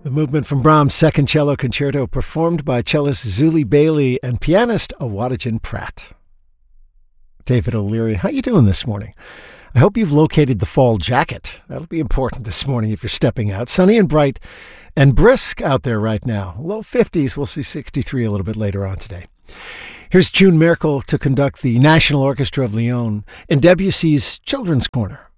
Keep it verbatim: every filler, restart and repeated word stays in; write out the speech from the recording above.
The movement from Brahms' Second Cello Concerto, performed by cellist Zuli Bailey and pianist Awadajan Pratt. David O'Leary, how you doing this morning? I hope you've located the fall jacket. That'll be important this morning if you're stepping out. Sunny and bright and brisk out there right now. Low fifties, we'll see sixty-three a little bit later on today. Here's June Merkel to conduct the National Orchestra of Lyon in Debussy's Children's Corner.